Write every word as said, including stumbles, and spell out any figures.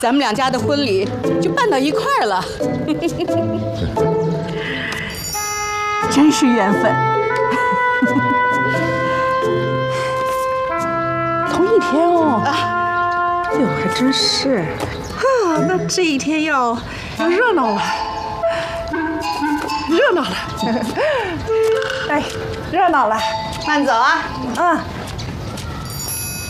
咱们两家的婚礼就办到一块儿了，真是缘分。 同一天哦，哎呦，还真是啊！那这一天要要热闹了，热闹了，哎，热闹了， 慢走啊！ 啊。